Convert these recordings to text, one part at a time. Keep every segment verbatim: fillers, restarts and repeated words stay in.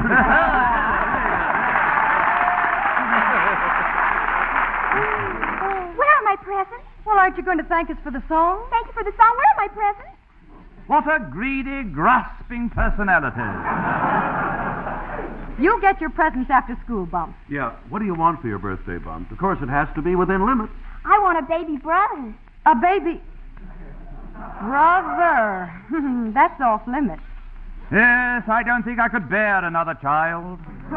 Where are my presents? Well, aren't you going to thank us for the song? Thank you for the song. Where are my presents? What a greedy, grasping personality. You'll get your presents after school, Bumps. Yeah, what do you want for your birthday, Bumps? Of course, it has to be within limits. I want a baby brother. A baby... Brother. That's off limits. Yes, I don't think I could bear another child.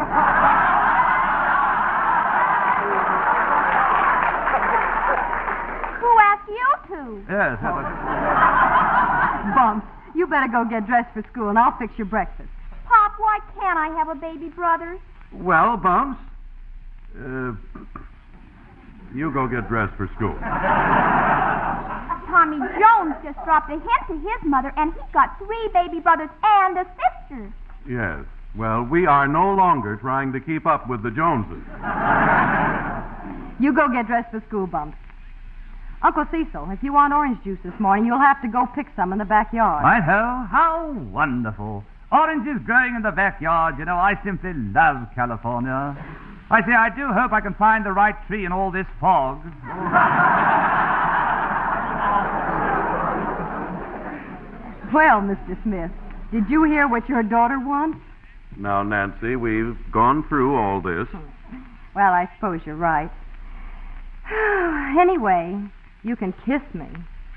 Who asked you to? Yes, that was... Bumps, you better go get dressed for school, and I'll fix your breakfast. Pop, why can't I have a baby brother? Well, Bumps, uh, you go get dressed for school. Tommy Jones just dropped a hint to his mother, and he's got three baby brothers and a sister. Yes. Well, we are no longer trying to keep up with the Joneses. You go get dressed for school, Bumps. Uncle Cecil, if you want orange juice this morning, you'll have to go pick some in the backyard. Right-ho, how wonderful. Oranges growing in the backyard, you know, I simply love California. I say, I do hope I can find the right tree in all this fog. Well, Mister Smith, did you hear what your daughter wants? Now, Nancy, we've gone through all this. Well, I suppose you're right. Anyway, you can kiss me.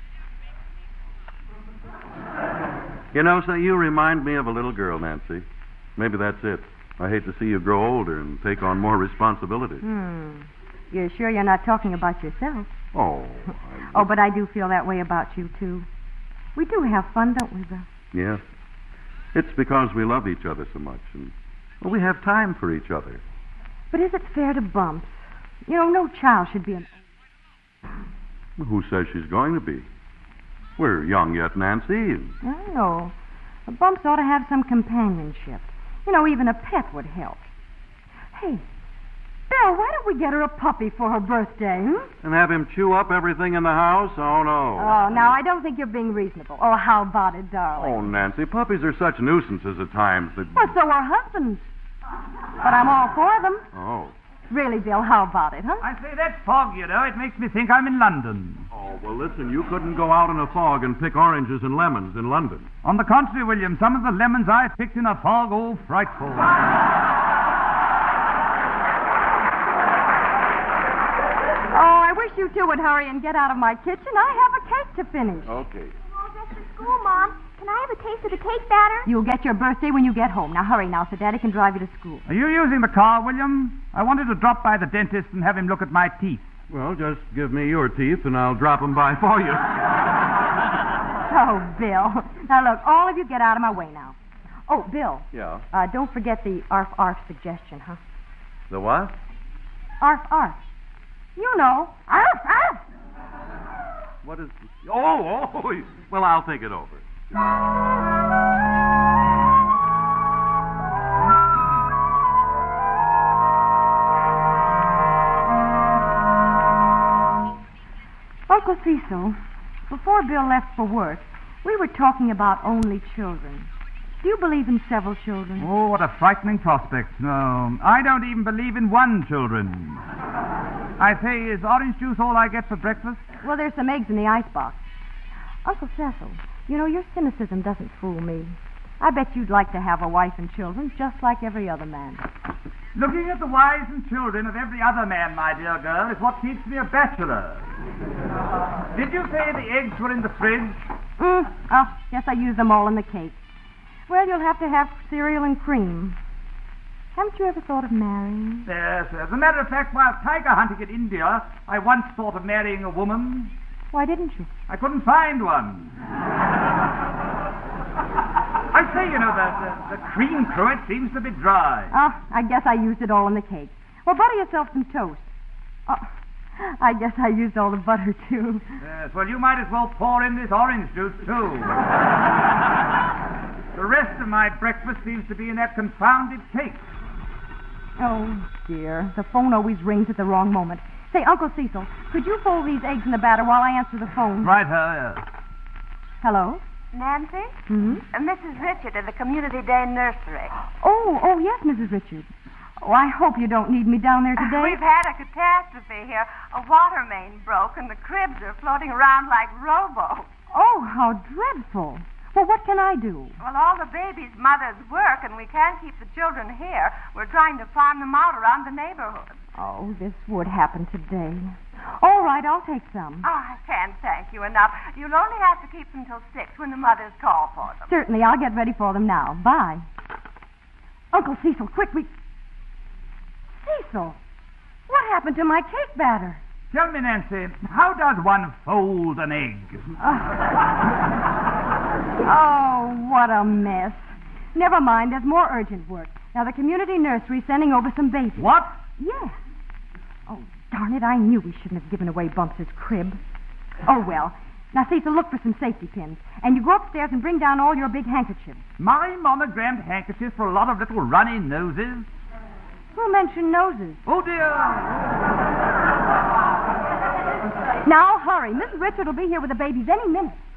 You know, so you remind me of a little girl, Nancy. Maybe that's it. I hate to see you grow older and take on more responsibility. Hmm. You're sure you're not talking about yourself? Oh. I... Oh, but I do feel that way about you, too. We do have fun, don't we, Bill? Yeah. It's because we love each other so much, and well, we have time for each other. But is it fair to Bumps? You know, no child should be an... Well, who says she's going to be? We're young yet, Nancy. And... I don't know. Bumps ought to have some companionship. You know, even a pet would help. Hey, Bill, why don't we get her a puppy for her birthday, hmm? And have him chew up everything in the house? Oh, no. Oh, now, I don't think you're being reasonable. Oh, how about it, darling? Oh, Nancy, puppies are such nuisances at times that... Well, so are husbands. But I'm all for them. Oh. Really, Bill, how about it, huh? I say, that fog, you know, it makes me think I'm in London. Oh, well, listen, you couldn't go out in a fog and pick oranges and lemons in London. On the contrary, William, some of the lemons I picked in a fog, oh, frightful. Oh, I wish you two would hurry and get out of my kitchen. I have a cake to finish. Okay. All dressed for school, Mom. Can I have a taste of the cake batter? You'll get your birthday when you get home. Now, hurry now so Daddy can drive you to school. Are you using the car, William? I wanted to drop by the dentist and have him look at my teeth. Well, just give me your teeth and I'll drop them by for you. Oh, Bill. Now, look, all of you get out of my way now. Oh, Bill. Yeah? Uh, don't forget the arf arf suggestion, huh? The what? Arf arf. You know. Arf arf. What is... Oh, oh, well, I'll think it over. Uncle Cecil, before Bill left for work, we were talking about only children. Do you believe in several children? Oh, what a frightening prospect. No, I don't even believe in one children. I say, is orange juice all I get for breakfast? Well, there's some eggs in the icebox. Uncle Cecil, you know, your cynicism doesn't fool me. I bet you'd like to have a wife and children just like every other man. Looking at the wives and children of every other man, my dear girl, is what keeps me a bachelor. Did you say the eggs were in the fridge? Mm. Oh, yes, I used them all in the cake. Well, you'll have to have cereal and cream. Haven't you ever thought of marrying? Yes, as a matter of fact, while tiger hunting in India, I once thought of marrying a woman. Why didn't you? I couldn't find one. I say, you know, the, the, the cream cruet seems to be dry. Oh, I guess I used it all in the cake. Well, butter yourself some toast. Oh, I guess I used all the butter, too. Yes, well, you might as well pour in this orange juice, too. The rest of my breakfast seems to be in that confounded cake. Oh, dear. The phone always rings at the wrong moment. Say, Uncle Cecil, could you fold these eggs in the batter while I answer the phone? Right, her, yes. Hello? Nancy? Mm-hmm. Uh, Missus Richard of the Community Day Nursery. Oh, oh, yes, Missus Richards. Oh, I hope you don't need me down there today. We've had a catastrophe here. A water main broke, and the cribs are floating around like rowboats. Oh, how dreadful. Well, what can I do? Well, all the babies' mothers work, and we can't keep the children here. We're trying to farm them out around the neighborhood. Oh, this would happen today. All right, I'll take some. Oh, I can't thank you enough. You'll only have to keep them till six when the mothers call for them. Certainly, I'll get ready for them now. Bye. Uncle Cecil, quick, we... Cecil, what happened to my cake batter? Tell me, Nancy, how does one fold an egg? Oh, what a mess. Never mind, there's more urgent work. Now, the community nursery's sending over some babies. What? Yes. Oh, darn it, I knew we shouldn't have given away Bumps' crib. Oh, well. Now, Cecil, look for some safety pins. And you go upstairs and bring down all your big handkerchiefs. My monogrammed handkerchief for a lot of little runny noses? Who mentioned noses? Oh, dear. Now, hurry. Missus Richard will be here with the babies any minute.